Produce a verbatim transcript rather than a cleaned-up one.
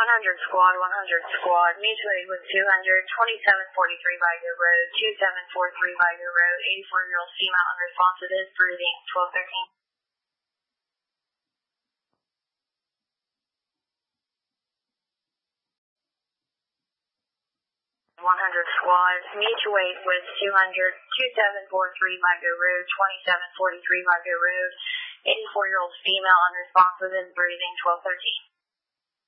one hundred squad, one hundred squad, mutual aid with two hundred, twenty-seven forty-three Vigo Road, two seven four three Vigo Road, eighty-four-year-old female unresponsive is breathing, twelve thirteen. one hundred squad, mutual aid with two hundred, two seven four three Vigo Road, twenty-seven forty-three Vigo Road, eighty-four-year-old female unresponsive is breathing, twelve thirteen.